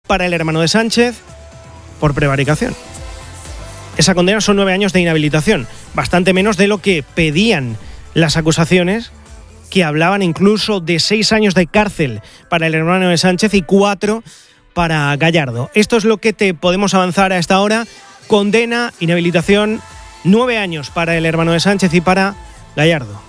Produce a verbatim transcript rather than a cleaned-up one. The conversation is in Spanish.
para el hermano de Sánchez por prevaricación. Esa condena son nueve años de inhabilitación, bastante menos de lo que pedían las acusaciones, que hablaban incluso de seis años de cárcel para el hermano de Sánchez y cuatro para Gallardo. Esto es lo que te podemos avanzar a esta hora. Condena, inhabilitación, nueve años para el hermano de Sánchez y para Gallardo.